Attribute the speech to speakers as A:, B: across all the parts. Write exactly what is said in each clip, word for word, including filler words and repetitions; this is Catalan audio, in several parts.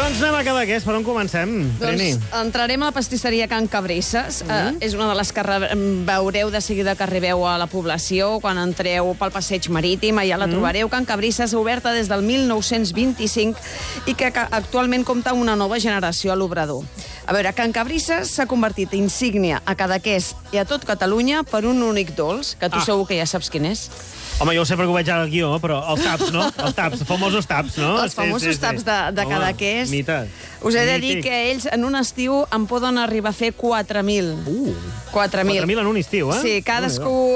A: Doncs anem a Cadaqués. Per on comencem, Trini?
B: Doncs entrarem a la pastisseria Can Cabrisses. Mm -hmm. uh, és una de les que veureu de seguida que arribeu a la població, quan entreu pel passeig marítim, allà la mm -hmm. trobareu. Can Cabrisses, oberta des del mil nou-cents vint-i-cinc i que actualment compta amb una nova generació a l'obrador. A veure, Can Cabrisses s'ha convertit insígnia a Cadaqués i a tot Catalunya per un únic dolç, que tu ah. segur que ja saps quin és.
A: Home, jo ho sé perquè ho veig al guió, però els taps, no? Els taps, famosos taps, no?
B: Els famosos sí, sí, sí. taps de, de Cadaqués.
A: Mites.
B: Us he de dir que ells en un estiu en poden arribar a fer quatre mil.
A: Uh,
B: quatre mil.
A: quatre mil en un estiu, eh?
B: Sí, cadascú,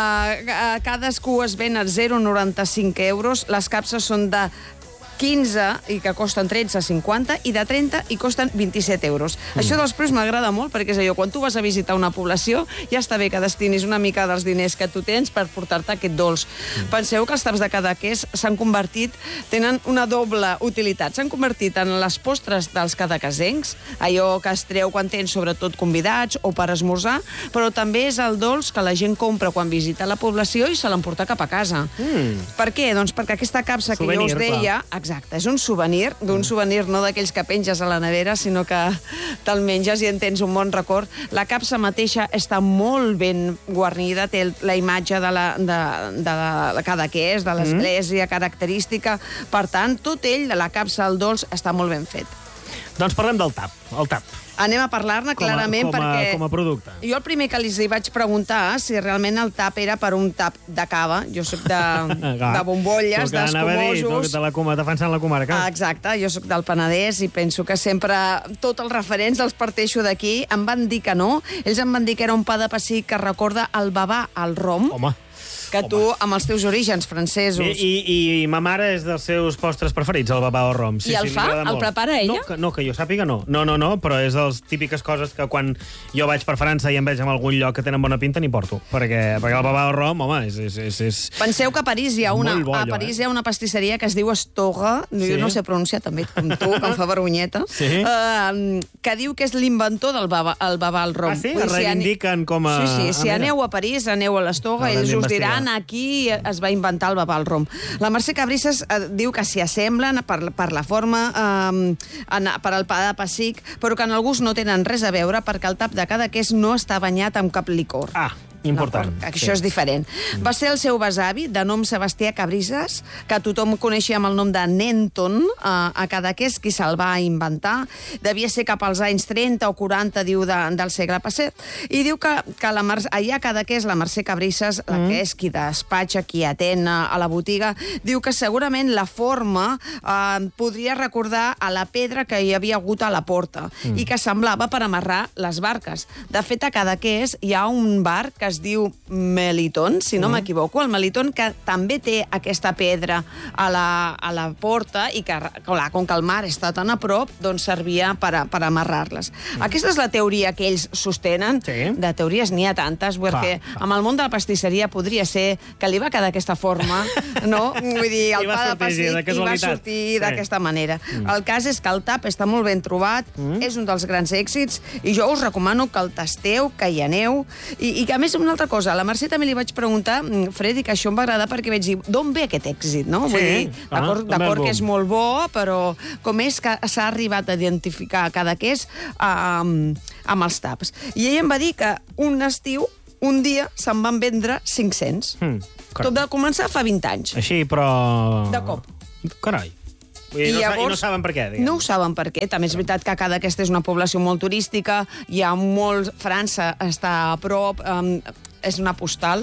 B: uh, cadascú es ven a zero coma noranta-cinc euros. Les capses són de quinze i que costen tretze coma cinquanta i de trenta i costen vint-i-set euros. Mm. Això dels preus m'agrada molt perquè és allò, quan tu vas a visitar una població ja està bé que destinis una mica dels diners que tu tens per portar-te aquest dolç. Mm. Penseu que els taps de Cadaqués s'han convertit, tenen una doble utilitat. S'han convertit en les postres dels cadaquesencs, allò que es treu quan tens sobretot convidats o per esmorzar, però també és el dolç que la gent compra quan visita la població i se l'emporta cap a casa. Mm. Per què? Doncs perquè aquesta capsa souvenir, que jo us deia... Clar. Exacte, és un souvenir, d'un souvenir no d'aquells que penges a la nevera, sinó que te'l menges i en tens un bon record. La capsa mateixa està molt ben guarnida, té la imatge de la, de, de la Cadaqués, de l'església mm. característica. Per tant, tot ell, de la capsa al dolç, està molt ben fet.
A: Doncs parlem del tap, el tap.
B: Anem a parlar-ne clarament
A: com a,
B: perquè...
A: Com a producte.
B: Jo el primer que li vaig preguntar si realment el tap era per un tap de cava. Jo soc de, de bombolles, d'escumosos...
A: De la coma, defensant la comarca.
B: Ah, exacte, jo soc del Penedès i penso que sempre tots els referents els parteixo d'aquí. Em van dir que no. Ells em van dir que era un pa de pessic que recorda el babà al rom.
A: Home.
B: Que tu, Home. amb els teus orígens francesos...
A: I, i, i ma mare és dels seus postres preferits, el babà o rom. Sí,
B: I el
A: sí,
B: fa? El prepara ella?
A: No que, no, que jo sàpiga no. No, no, no, però és de les típiques coses que quan jo vaig per França i em veig en algun lloc que tenen bona pinta, n'hi porto. Perquè, perquè el babà o rom, home, és... és, és, és
B: Penseu que a París hi ha una,
A: bo, allò,
B: a París
A: eh?
B: hi ha una pastisseria que es diu Estoga, sí. jo no sé pronunciar també com tu, que em fa vergonyeta,
A: sí.
B: uh, que diu que és l'inventor del babà, el babà al rom.
A: Ah, sí? El reivindiquen si com a...
B: Sí, sí, si aneu a París, aneu a l'Estoga, ells us diran aquí es va inventar el babà al rom. La Mercè Cabrisses eh, diu que s'hi assemblen per, per la forma, eh, en, per al pa de pessic, però que en el gust no tenen res a veure perquè el tap de Cadaqués no està banyat amb cap licor.
A: Ah, important.
B: No, això sí. és diferent. Mm. Va ser el seu besavi, de nom Sebastià Cabrisses, que tothom coneixia amb el nom de Nenton, eh, a Cadaqués, qui se'l va inventar. Devia ser cap als anys trenta o quaranta, diu, de, del segle passat. I diu que, que la Mer allà a Cadaqués, la Mercè Cabrisses, mm. la que és qui despatxa, qui atén a la botiga, diu que segurament la forma eh, podria recordar a la pedra que hi havia hagut a la porta mm. i que semblava per amarrar les barques. De fet, a Cadaqués hi ha un bar que es diu Melitón, si no m'equivoco, el Melitón, que també té aquesta pedra a la, a la porta i que, clar, com que el mar està tan a prop, doncs servia per, a, per amarrar-les. Mm. Aquesta és la teoria que ells sostenen. Sí. De teories n'hi ha tantes, perquè fa, fa. amb el món de la pastisseria podria ser que li va quedar d'aquesta forma, no? Vull dir, el pa de pessic i va sortir d'aquesta sí. manera. Mm. El cas és que el tap està molt ben trobat, mm. és un dels grans èxits, i jo us recomano que el tasteu, que hi aneu, i, i que a més una altra cosa, a la Mercè també li vaig preguntar, Fred, i que això em va agradar perquè vaig dir, d'on ve aquest èxit, no?
A: Sí.
B: Vull dir, d'acord ah, que és molt bo, però com és que s'ha arribat a identificar Cadaqués amb, amb els taps. I ell em va dir que un estiu, un dia, se'n van vendre cinc-cents. Mm, Tot de començar fa vint anys.
A: Així, però...
B: De cop.
A: Carai. I, no, llavors, I no saben per què, diguem.
B: No ho saben per què. També és veritat que Cadaqués és una població molt turística, hi ha molt... França està a prop... Um, és una postal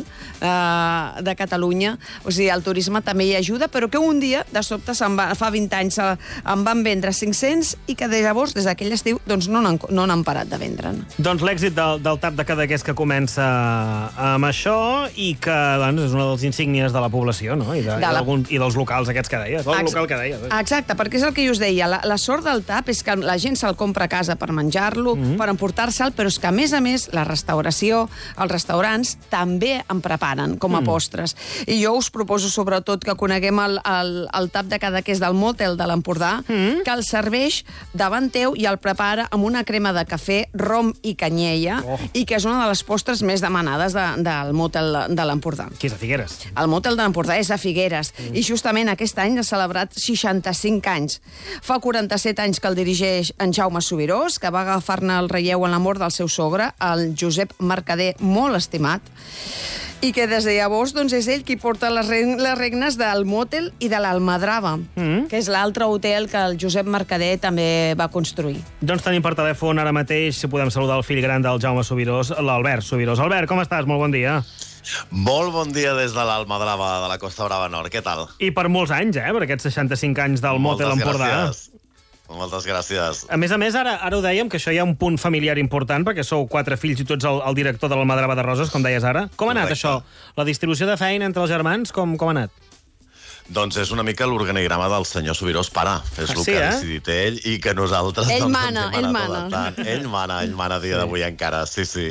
B: uh, de Catalunya, o sigui, el turisme també hi ajuda, però que un dia, de sobte, va, fa vint anys, en van vendre cinc-cents i que de llavors, des d'aquell estiu, doncs no n'han no parat de vendre'n.
A: Doncs l'èxit del, del tap de Cadaqués que comença amb això i que doncs, és una de les insígnies de la població, no? I, de, de la... i, i dels locals aquests que deies, el local que deies. Eh?
B: Exacte, perquè és el que jo us deia, la, la sort del tap és que la gent se'l compra a casa per menjar-lo, mm-hmm. per emportar-se'l, però és que, a més a més, la restauració, els restaurants hotels també en preparen com a mm. postres. I jo us proposo sobretot que coneguem el, el, el tap de Cadaqués del Motel de l'Empordà, mm. que el serveix davant teu i el prepara amb una crema de cafè, rom i canyella, oh. i que és una de les postres més demanades de, del Motel de l'Empordà.
A: Que és a Figueres.
B: El Motel de l'Empordà és a Figueres, mm. i justament aquest any ha celebrat seixanta-cinc anys. Fa quaranta-set anys que el dirigeix en Jaume Subirós, que va agafar-ne el relleu en la mort del seu sogre, el Josep Mercader, molt estimat, i que des de llavors doncs, és ell qui porta les, reg les regnes del Motel i de l'Almadrava, mm. que és l'altre hotel que el Josep Mercader també va construir.
A: Doncs tenim per telèfon ara mateix, si podem saludar el fill gran del Jaume Subirós, l'Albert Subirós. Albert, com estàs? Molt bon dia.
C: Molt bon dia des de l'Almadrava de la Costa Brava Nord. Què tal?
A: I per molts anys, eh? Per aquests seixanta-cinc anys del Motel Empordà.
C: Gràcies. Moltes gràcies.
A: A més a més, ara, ara ho dèiem, que això hi ha un punt familiar important, perquè sou quatre fills i tots el, el director de l'Almadrava de Roses, com deies ara. Com ha anat
C: Correcte.
A: això? La distribució de feina entre els germans, com, com ha anat?
C: Doncs és una mica l'organigrama del senyor Subirós pare. És
A: Ah,
C: el
A: sí,
C: que ha
A: eh?
C: decidit ell i que nosaltres...
B: Ell
C: doncs,
B: mana,
C: ens hem
B: ell
C: anat
B: mana.
C: adaptant. Ell mana, ell mana a dia d'avui encara, sí, sí.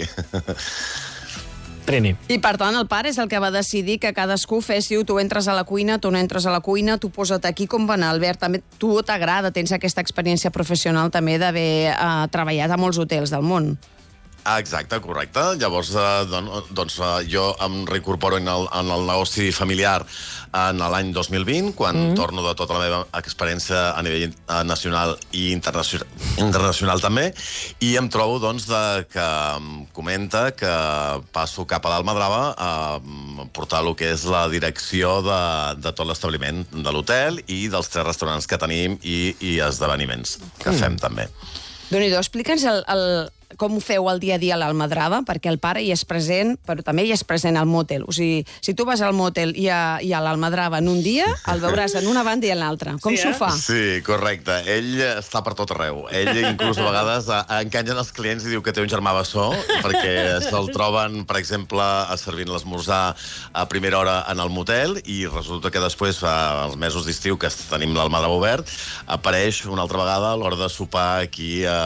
A: Trini.
B: I, per tant, el pare és el que va decidir que cadascú féssiu, tu entres a la cuina, tu no entres a la cuina, tu posa't aquí com va anar, Albert. També tu t'agrada, tens aquesta experiència professional també d'haver eh, treballat a molts hotels del món.
C: Ah, exacte, correcte. Llavors, eh, don, doncs, eh, jo em reincorporo en el, en el negoci familiar en l'any dos mil vint, quan mm. torno de tota la meva experiència a nivell eh, nacional i internacional, internacional també, i em trobo, doncs, de, que em comenta que passo cap a l'Almadrava a portar el que és la direcció de, de tot l'establiment de l'hotel i dels tres restaurants que tenim i, i esdeveniments que mm. fem també.
B: Déu-n'hi-do, explica'ns el, el, com ho feu el dia a dia a l'Almadrava, perquè el pare hi és present, però també hi és present al Motel. O sigui, si tu vas al Motel i a, i a l'Almadrava en un dia, el veuràs en una banda i en l'altra. Com
A: Sí,
B: s'ho
A: eh?
B: fa?
C: Sí, correcte. Ell està per tot arreu. Ell inclús a vegades encanyen els clients i diu que té un germà bessó, perquè se'l troben, per exemple, servint l'esmorzar a primera hora en el motel, i resulta que després, als mesos d'estiu, que tenim l'Almadrava obert, apareix una altra vegada a l'hora de sopar aquí a,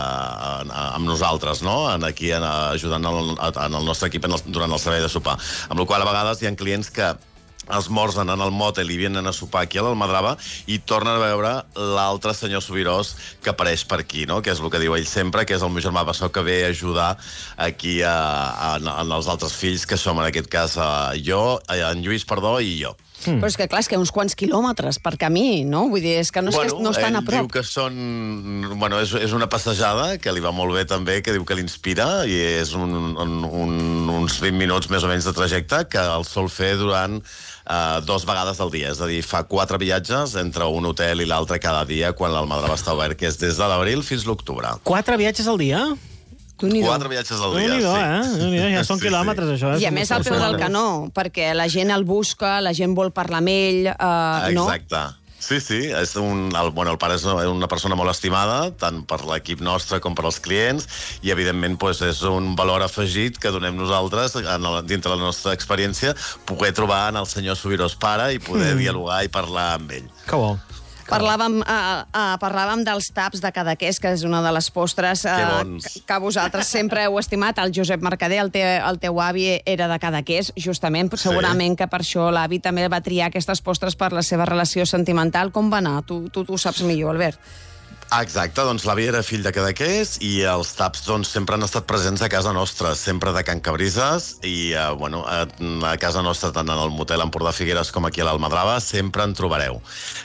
C: a, a, amb nosaltres, no? En aquí en, ajudant el, en el nostre equip en el, durant el servei de sopar. Amb la qual cosa, a vegades hi ha clients que esmorzen en el motel i vienen a sopar aquí a l'Almadrava i tornen a veure l'altre senyor Subirós que apareix per aquí, no? Que és el que diu ell sempre, que és el meu germà bessó que ve a ajudar aquí a, a, a, als altres fills, que som en aquest cas a, jo, en Lluís, perdó, i jo.
B: Mm. Però és que, clar, és que uns quants quilòmetres per camí, no? Vull dir, és que no, és
C: bueno,
B: que no estan a prop.
C: Ell diu que són... Bueno, és, és una passejada que li va molt bé també, que diu que l'inspira, i és un, un, un, uns vint minuts més o menys de trajecte que el sol fer durant uh, dos vegades al dia. És a dir, fa quatre viatges entre un hotel i l'altre cada dia quan l'Almadrava està obert, que és des de l'abril fins l'octubre.
A: Quatre viatges al dia?
C: Quatre viatges al dia,
A: sí.
C: eh?
A: Ja són
C: sí,
A: quilòmetres,
C: sí.
A: això. Eh?
B: I a més al peu del canó, perquè la gent el busca, la gent vol parlar amb ell, eh, no?
C: Exacte. Sí, sí, és un, el, bueno, el pare és una persona molt estimada, tant per l'equip nostre com per als clients, i evidentment pues, és un valor afegit que donem nosaltres, en el, dintre de la nostra experiència, poder trobar en el senyor Subirós pare i poder mm. dialogar i parlar amb ell.
A: Que bo.
B: Parlàvem, uh, uh, parlàvem dels taps de Cadaqués, que és una de les postres uh, que, que vosaltres sempre heu estimat. El Josep Mercader, el, te, el teu avi, era de Cadaqués, justament. Sí. Segurament que per això l'avi també va triar aquestes postres per la seva relació sentimental. Com va anar? Tu, tu, tu ho saps millor, Albert.
C: Exacte, doncs l'avi era fill de Cadaqués i els taps doncs, sempre han estat presents a casa nostra, sempre de Can Cabrises, i eh, bueno, a, a casa nostra, tant en el motel Empordà Figueres com aquí a l'Almadrava, sempre en trobareu.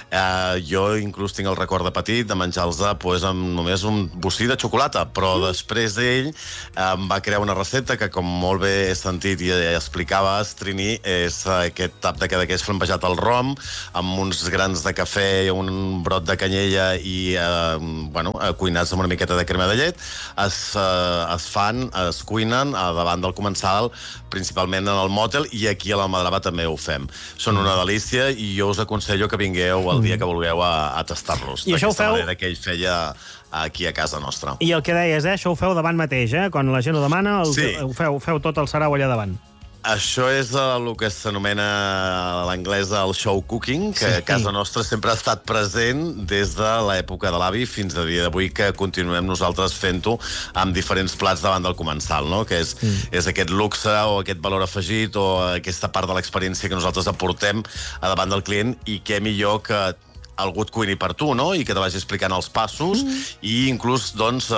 C: Eh, jo inclús tinc el record de petit de menjar-los pues, amb només un bocí de xocolata, però mm. després ell eh, va crear una recepta que, com molt bé he sentit i explicaves, Trini, és aquest tap de Cadaqués flambejat al rom, amb uns grans de cafè, un brot de canyella i eh, bueno, cuinats amb una miqueta de crema de llet, es, eh, es fan, es cuinen a davant del comensal, principalment en el motel, i aquí a l'Almadrava també ho fem. Són una delícia i jo us aconsello que vingueu el dia que vulgueu a, a tastar-los.
A: I això ho feu...
C: manera que ell feia aquí a casa nostra.
A: I el que deies, eh? Això ho feu davant mateix, eh? Quan la gent ho demana, el...
C: Sí.
A: ho feu, feu tot el sarau allà davant.
C: Això és el que s'anomena a l'anglès el show cooking, que a casa nostra sempre ha estat present des de l'època de l'avi fins a dia d'avui, que continuem nosaltres fent-ho amb diferents plats davant del comensal, no? Que és, mm. és aquest luxe o aquest valor afegit o aquesta part de l'experiència que nosaltres aportem a davant del client, i què millor que algú et cuini per tu, no? I que te vagi explicant els passos, mm. i inclús, doncs,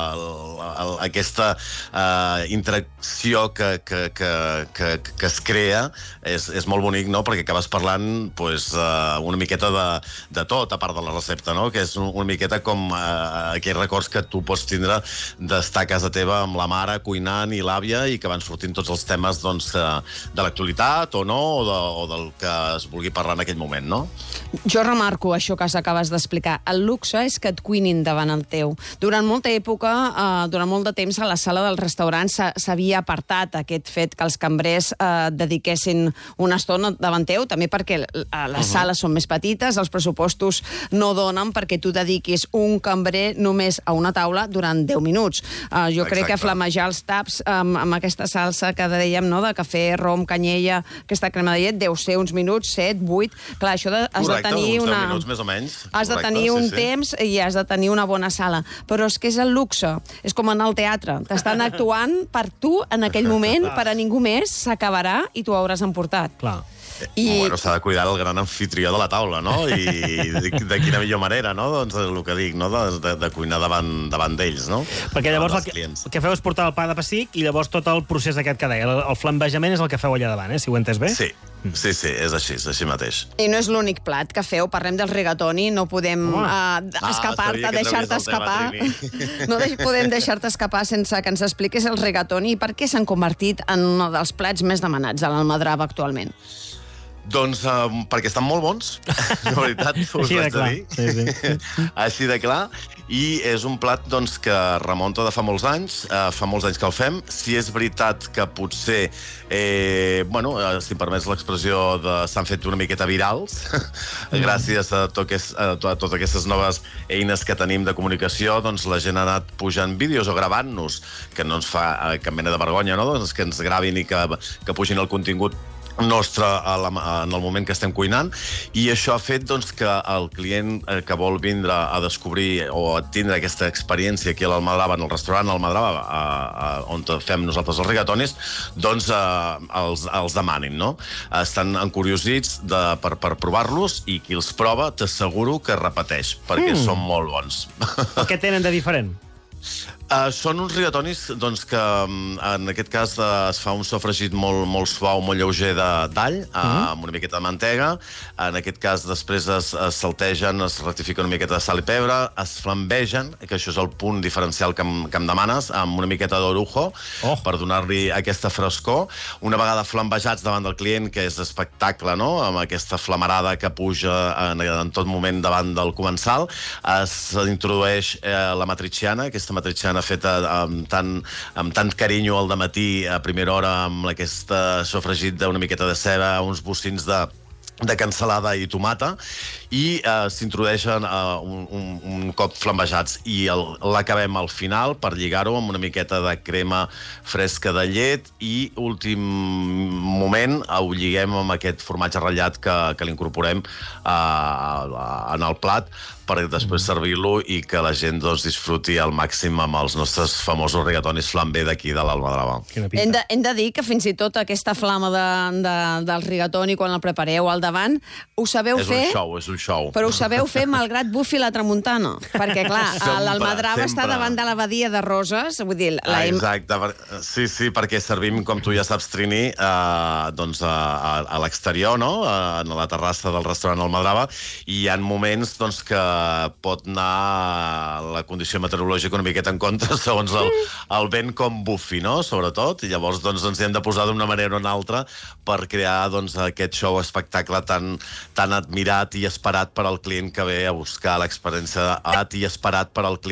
C: eh, aquesta eh, interacció que, que, que, que, que es crea és, és molt bonic, no? Perquè acabes parlant pues, eh, una miqueta de, de tot, a part de la recepta, no? Que és una miqueta com eh, aquells records que tu pots tindre d'estar a casa teva amb la mare cuinant i l'àvia, i que van sortint tots els temes, doncs, de l'actualitat o no, o, de, o del que es vulgui parlar en aquell moment, no?
B: Jo remarco això que acabes d'explicar. El luxe és que et cuinin davant el teu. Durant molta època, eh, durant molt de temps, a la sala del restaurant s'havia apartat aquest fet que els cambrers eh, dediquessin una estona davant teu, també perquè les uh-huh. sales són més petites, els pressupostos no donen perquè tu dediquis un cambrer només a una taula durant deu minuts. Eh, jo Exacte. crec que flamejar els taps amb, amb aquesta salsa que dèiem, no?, de cafè, rom, canyella, aquesta crema de llet, deu ser uns minuts, set, vuit... Clar, això de, has
C: Correcte,
B: de tenir una...
C: Minuts, més o menys.
B: Has de tenir
C: Correcte,
B: un
C: sí, sí.
B: temps i has de tenir una bona sala. Però és que és el luxe. És com anar al teatre. T'estan actuant per tu en aquell moment, per a ningú més, s'acabarà i tu hauràs emportat.
A: Clar.
B: I...
C: Bueno, s'ha de cuidar el gran anfitrió de la taula, no? I de, de quina millor manera, no? Doncs el que dic, no? De, de, de cuinar davant, davant d'ells, no?
A: Perquè llavors el que, el que feu és portar el pa de pessic i llavors tot el procés aquest que deia, el, el flambejament és el que feu allà davant, eh? Si ho he entès bé?
C: Sí. Sí, sí, és així, és així mateix.
B: I no és l'únic plat que feu, parlem del rigatoni, no podem uh, escapar-te, ah, deixar-te escapar. No deix, podem deixar-te escapar sense que ens expliquis el rigatoni i per què s'han convertit en un dels plats més demanats a l'Almadrava actualment.
C: Doncs uh, perquè estan molt bons, de veritat, us
A: Així de
C: vaig a dir.
A: Sí, sí.
C: Així de clar. I és un plat doncs, que remunta de fa molts anys, uh, fa molts anys que el fem. Si és veritat que potser, eh, bueno, uh, si em permets l'expressió, s'han fet una miqueta virals, mm. gràcies a, tot que, a, to, a totes aquestes noves eines que tenim de comunicació, doncs la gent ha anat pujant vídeos o gravant-nos, que no ens fa uh, cap mena de vergonya, no? Doncs que ens gravin i que, que pugin el contingut nostre a la, en el moment que estem cuinant, i això ha fet doncs, que el client eh, que vol vindre a descobrir o a tindre aquesta experiència aquí a l'Almadrava, en el restaurant Almadrava, a, a, on fem nosaltres els rigatonis, doncs eh, els, els demanin, no? Estan encuriosits de, per, per provar-los, i qui els prova t'asseguro que repeteix, perquè mm. són molt bons.
A: Què tenen de diferent?
C: Uh, són uns rigatonis doncs, que en aquest cas uh, es fa un sofregit molt, molt suau, molt lleuger d'all, uh, uh-huh. amb una miqueta de mantega. En aquest cas després es, es saltegen, es rectifica una miqueta de sal i pebre, es flambegen, que això és el punt diferencial que em, que em demanes, amb una miqueta d'orujo, oh. per donar-li aquesta frescor. Una vegada flambejats davant del client, que és espectacle, no?, amb aquesta flamarada que puja en, en tot moment davant del comensal, es introdueix eh, la matriciana, aquesta matriciana feta amb tant, amb tant carinyo al dematí, a primera hora, amb aquest sofregit d'una miqueta de ceba, uns bocins de de cansalada i tomata, i eh, s'introdueixen eh, un, un, un cop flambejats, i l'acabem al final per lligar-ho amb una miqueta de crema fresca de llet, i últim moment ho lliguem amb aquest formatge ratllat que, que l'incorporem eh, en el plat, per després servir-lo i que la gent doncs, disfruti al màxim amb els nostres famosos rigatonis flambé d'aquí de l'Almadrava.
B: Hem de, hem de dir que fins i tot aquesta flama de, de, del rigatoni, quan el prepareu al davant, ho sabeu
C: és
B: fer...
C: És un show, és un show.
B: Però ho sabeu fer malgrat bufi la tramuntana. Perquè, clar, l'Almadrava està davant de la badia de Roses, vull dir... La...
C: Ah, exacte, sí, sí, perquè servim, com tu ja saps, Trini, eh, doncs a, a, a l'exterior, no?, a la terrassa del restaurant Almadrava, i hi ha moments doncs, que pot anar la condició meteorològica una miqueta en contra, segons el, el vent com bufi, no?, sobretot, i llavors doncs, ens hem de posar d'una manera o una altra per crear doncs, aquest show espectacle tan, tan admirat i esperat per al client que ve a buscar l'experiència, i esperat per al client